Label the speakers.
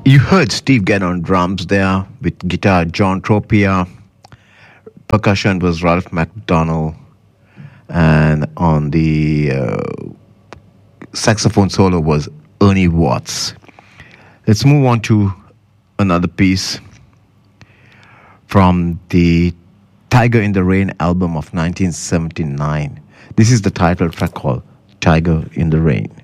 Speaker 1: You heard Steve Gadd on drums there with guitar John Tropia, percussion was Ralph McDonald, and on the saxophone solo was Ernie Watts. Let's move on to another piece from the Tiger in the Rain album of 1979. This is the title track called Tiger in the Rain.